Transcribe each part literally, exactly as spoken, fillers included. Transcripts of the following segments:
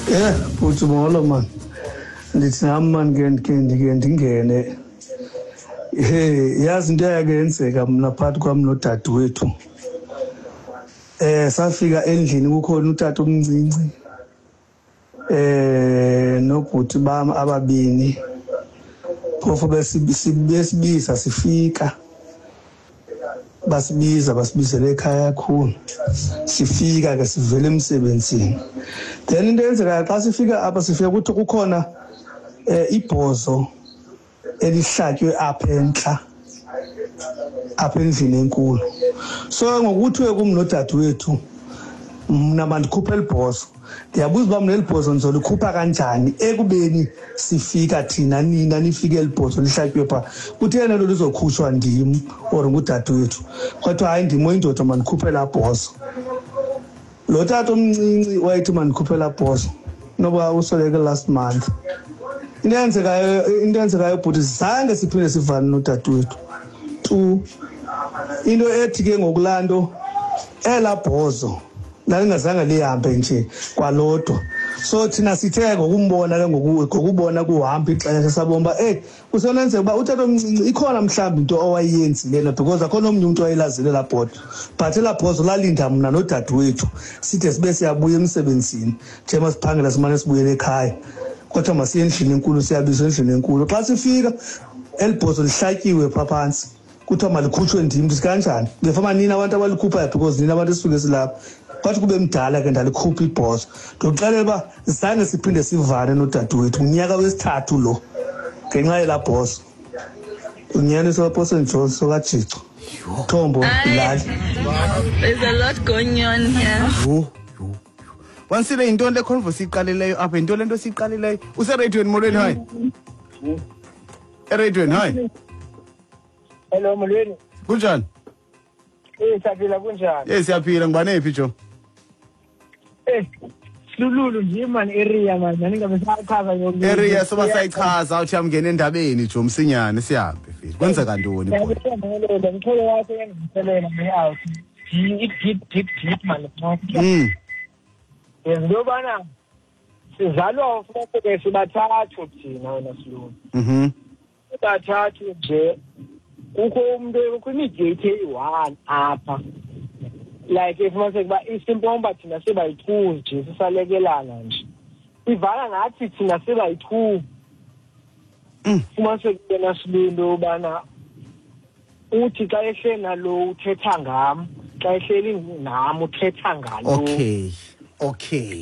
Yeah, uthi molo man. Ndithi nami man ke ndike ndingene. Hey, yazi into yakenzeka mina phakathi kwami nodadewethu. Eh safika endlini kukhona utata omncinci. Eh nobhuti bami ababini. Phofu besibisa sifika. Basibiza basibizele ekhaya khulu. Sifika ke sivele emsebenzini. Then into yenzeka xa sifika apha sifika ukuthi kukhona eh ibhozo elihlatywe apha enhla apha endlini enkulu. So ngokuthi kumnodadewethu mina mandikhuphe libhozo. Ndiyabuza uba mina libhozo ndizolikhupha kanjani ekubeni sifika thina nina nifike libhozo lihlatywe pha. Kuthi yena lo lizokhutshwa ndim or ngudadewethu. Kodwa hayi ndimo indoda mandikhuphe la bhozo. Lo tata omncinci wayethi mandikhuphe la bhozo. Noba usoleke last month. Into yenzekayo into yenzekayo bhuti zange siphinde sivane nodadewethu. Tu into ethi ke ngokulanto elabhozo lalingazange lihambe nje kwalodwa. So thina sithe ngokumbona ke ngokubona kuhamba ixesha sabomba eh kusonenzeka uba utata omncinci ikhona mhlawumbe into owayiyenzile na because akhona omnye umuntu wayelazile la bhodo. But elabhozo lalinda mina nodadewethu sithe sibe siyabuya emsebenzini nje masiphangela simane sibuyele ekhaya. Kodwa masiye endlini enkulu siyabizwa endlini enkulu. Xa sifika elibhozo lihlatyiwe pha phansi. Kuthiwa malikhutshwe ndim ndithi kanjani? Ngefama nina abantu abalikhuphayo because nina abantu esisuke silapha. Kwathi kube mdala ke ndalikhupha ibhozo. Ndixelela uba zange siphinde sivane nodadewethu unyaka wesithathu lo ngenxa yela bhozo. Unyaniso lapho senjolo sokaJico. Thombo lali. There's a lot going on here. Yo yo. Wansile into le conference iqalileyo apha into lento siqalileyo. Use radioweni molweni hayi. Eradioweni hayi. Hello molweni. Kunjani? Eh siyaphila kunjani? Eh siyaphila ngibane ephi jo? Eh Lululu nje man area man ningabe sachaza yonke. Area soba sayichaza uthi amngene endabeni jo msinyane sihambe mfethu. Kwenzeka ntoni bho? Ngiyabona ngithole wakhe yengiselela me out. It deep deep deep man. Mm. Yezobana sizalwa ufike ke sibathathu thina wena Silulu. Mhm. Sibathathu nje kukho umuntu kwimigate eyi-one apha. Like if mase kuba isimpomba thina sebayi-two nje sisalekelana nje. Ivala ngathi thina sebayi-two. Mm. Mase kuyena Silulu ubana uthi xa ehle nalo uthetha ngam, xa ehleli nami uthetha ngalo. Okay. Okay.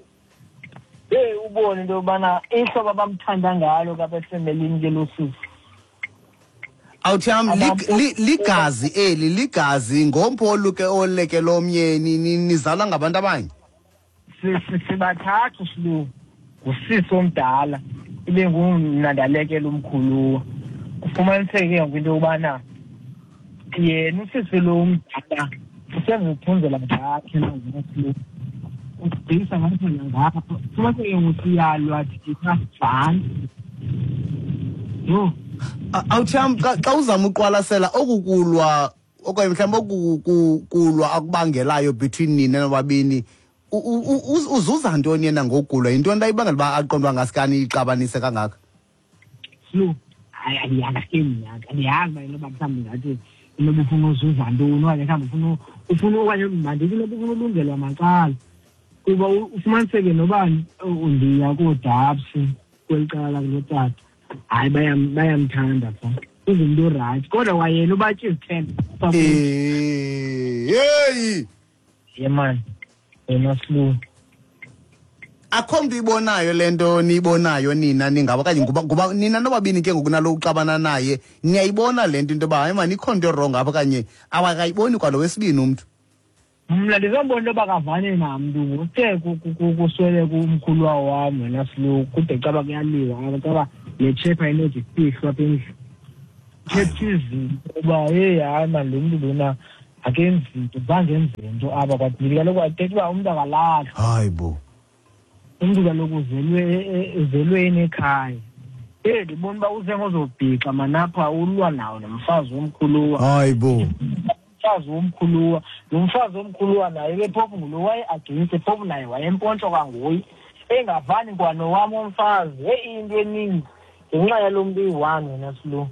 Eh ubone into bana ihlobo abamthanda ngalo kabesemelini ke losisi. Awutham ligazi eli ligazi ngompolo ke oleke lomyeni nizala ngabantu abanye. Sibathathu Silulu. Usisi omdala ibe ngumnandalekela umkhulu. Kufumaniseke into ubana yena usisi lo umdala usenza uphunzela ngakhe lo. Usibhisa ngapha ngapha kuba seyengusiyalwa thina yo awutham xa uzama uqwalasela okukulwa okanye mhlawumbe okukulwa akubangelayo between nina nobabini uzuza ntoni yena ngokugulwa into ndayibangela ba aqondwa ngasikani ixabanise kangaka Silulu hayi aliyazi aliyazi noba mhlawumbe ngathi inoba ufuna uzuza ntoni okanye mhlawumbe ufuna ufuna okanye mandiki noba ufuna ulungelwa macala. Kuba ufumaniseke nobani undiya kodabsi kwelicala kulotata hayi bayamthanda pha uzinto right kodwa wayena ubathi izithembe eh hey yemani yena Silulu akho nto ibonayo lento niyibonayo nina ningaba kanye ngoba nina nobabini ke ngokunalo uxabana naye niyayibona lento into ba hayi mani ikho nto wrong apha kanye awakayiboni kwalo wesibini umuntu. Mna ndizobona into bakavane namntu nguthe kuswele kumkhulu wami wena Silulu kude caba kuyaliwa caba le chepa inothi ifihlwa apha endlini. Khethizi uba hey hayi mani lo muntu lona akenzi into zangenze into apha kwathi kaloku athethe uba umuntu akalahla. Hayi bo. Umuntu kaloku uzelwe ezelweni ekhaya. Eh ndibona uba uze ngozobhixa manapha ulwa nawo nomfazi womkhulu. Hayi bo. Umfazi womkhuluwa lo mfazi womkhuluwa naye ke phofu ngulo waye agcise phofu naye wayempontshwa kanguye engavani kwanowami umfazi hey into eningi ngenxa yalo muntu uyi-one wena Slu.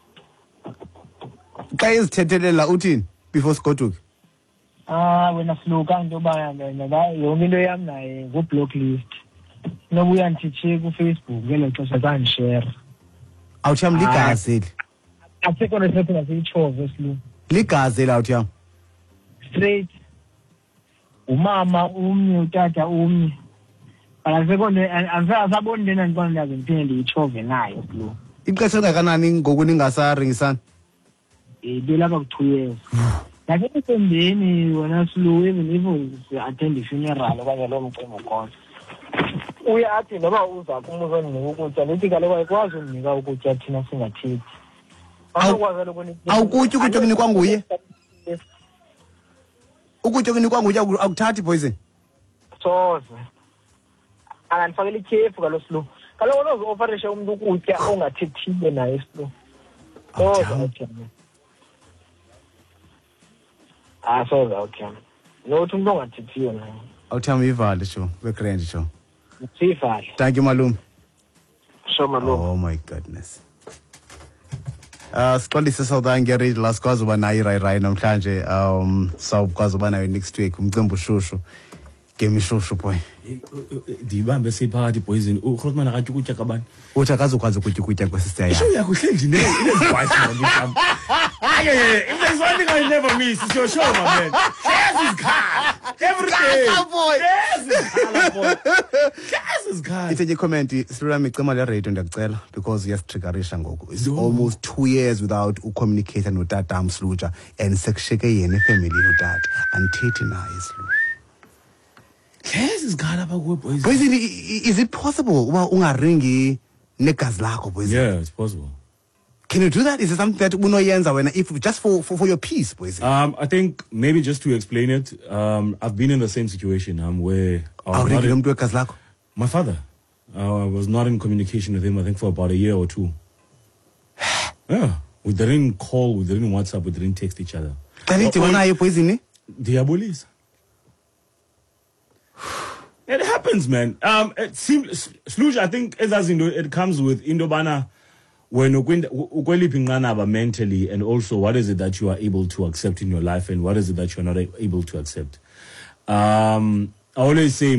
Xa ezithethelela uthini before sigoduke? Ah wena Slu kanti obaya mina yonke into yami naye ku-blocklist. Noba uyandithitshe ku-Facebook ngelo xesha kandishare. Awuthiyam ligazi eli. Asekho nesethu ngasiyitshove Slu. Ligazi eli awuthiyam. Straight. Umama umnye utata umnye. Asekho ne asaboni lena ndibona ndaze ndiphinde ndiyitshove nayo Slu. Ixesha elingakanani ngoku ningasaringisana? Eh belapha ku-two years. Lakini sembeni wena Slu even if attend i-funeral okanye lo mcimbi khona. Uye athi noba uza kumuza ndinika ukutya lithi kaloku ayikwazi undinika ukutya thina singathethi. Awukutya ukutya okunikwa nguye? Ukutya okunikwa nguye akuthathi poison? Soze. Angandifakela ityhefu kalo Slu. Kaloku onozi-ofarishe umntu ukutya ongathethile naye Slu. Soze awutyama. Ah soze awutyama. Nothi umntu ongathethiyo naye. Awuthiyam ivale sho, begrand sho. Sifale. Thank you Malum. Sure Malum. Oh my goodness. Uh siqolise Southanga read last kwazi uba nayo irayi namhlanje um sawukwazi uba nayo next week umcimbi ushushu. Game ishushu boy. Ndibambe siphakathi poison. uGrotman akatya ukutya kabani? Uthi akazukwazi ukutya ukutya kwesisiya yakhe. Isho yakho hlengi ne inezibhayishi ngomhlamba. Aye, if there's one thing I never miss, it's your show, my man. Yes, is car. Every day. Boy. Yes, is car, boy. Yes, is car. It's a comment. Silula micema le radio ndiyakucela because yasitriggerisha ngoku. It's almost two years without ucommunicate notata Msluja and sekusheke yena family notata. Andithethi naye Slu. Yes, is car lapha kuwe boys. Boys, is it possible uba ungaringi negazi lakho boys? Yeah, it's possible. Can you do that? Is it something that unoyenza when if just for, for for your peace, boys? Um, I think maybe just to explain it, um, I've been in the same situation. Um, where I was not in, my father, uh, I was not in communication with him. I think for about a year or two. Yeah, we didn't call, we didn't WhatsApp, we didn't text each other. Diabolis. It happens, man. Um, it seems Sluj. I think as Indo, it comes with Indobana. When ukweliphi mentally, and also what is it that you are able to accept in your life and what is it that you are not able to accept. Um, I always say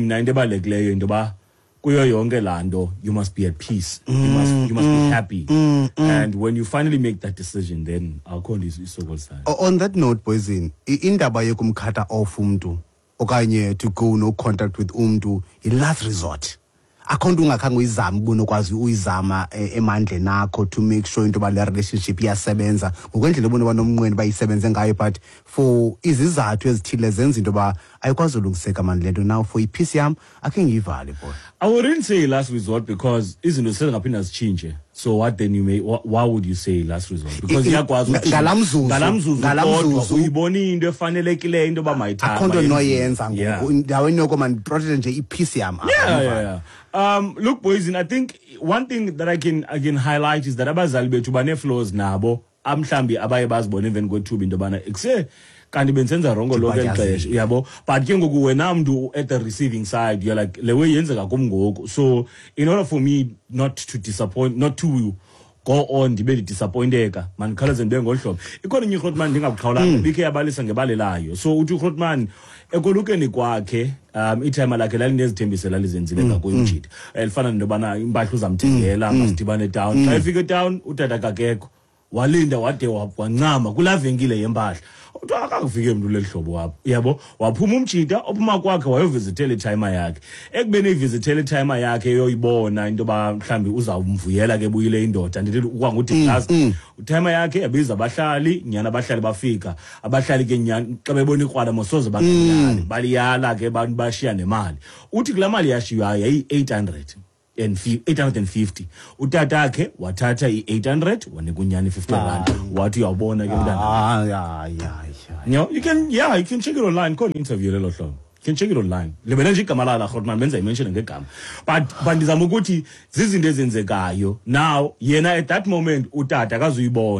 you must be at peace. Mm, you must you must mm, be happy. Mm, mm. And when you finally make that decision, then our call is so good. On that note, poison, indaba yokumkhatha off umntu okanye to go no contact with umntu, a last resort. Akhonto ungakhange uyizama ubunokwazi uyizama emandle nakho to make sure into ba le relationship iyasebenza ngokwendlela ubona banomnqweni bayisebenze ngayo but for izizathu ezithile zenza into ba ayikwazi ulungiseka manje lento now for ipeace yam akhe ngiyivale boy. I wouldn't say last resort because izinto sezingaphinda zichinje. So what then you may wh why would you say last resort? Because iyakwazi ngalamzuzu ngalamzuzu uyibona into efanelekileyo into ba mayithanda akhonto noyenza ngoku ndaweni yoko man protect nje ipeace yam. Yeah, yeah, yeah. Um, look, boys, and I think one thing that I can I can highlight is that abazali bethu bane flaws nabo amhlambi abaye bazibona even go to into bana ekuse kanti benzenza rongo lonke ixesha yabo but ke ngoku wena mntu at the receiving side you're like le way yenzeka kum ngoku. So in order for me not to disappoint, not to go on ndibe disappointeka man khalaze ndibe ngolhlobo ikhona inye uGrotman ndingabukhawulanga bikhe yabalisa ngebalelayo. So uthi uGrotman ekolukeni kwakhe um ithema lakhe lalinezithembiso lalizenzile ngakuyo umjidi elifana nendobana impahla uzamthengela masidibane down xa efike down utata kakekho walinda wade wancama kula venkile yempahla uthi akakufike mntu lehlobo wapho yabo waphuma umjida ophuma kwakhe wayovisitela itimer yakhe ekubeni ivisitela itimer yakhe yoyibona into ba mhlambi uzawumvuyela ke buyile indoda ndithi ukwanguthi class itimer yakhe yabiza abahlali nyana abahlali bafika abahlali ke nyana xa bebona ikrwala mosoze bakuyala baliyala ke abantu bashiya nemali uthi kula mali yashiywa yayi eight hundred and eight hundred fifty utata akhe wathatha i-eight hundred wanika unyani fifty rand wathi uyabona ke mntana. Ah yeah yeah you know you can yeah you can check it online call interview lelo hlobo you can check it online lebena nje igama la Grotman benza imention ngegama but bandizama ukuthi zizinto ezenzekayo now yena at that moment utata akazuyibona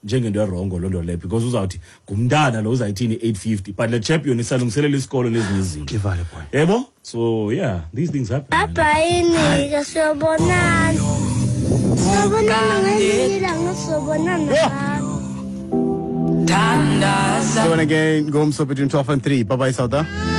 njengento erongo loo nto leyo because uzawuthi ngumntana lo uzayithini eight fifty but le champion isalungiselela isikolo nezinye izinto Ivale boy. yebo so yeah these things happen Bye ke siyobonana. Siyobonana ngelinye ilanga siyobonana. So again, go home so between twelve and three. Bye bye, Sauda.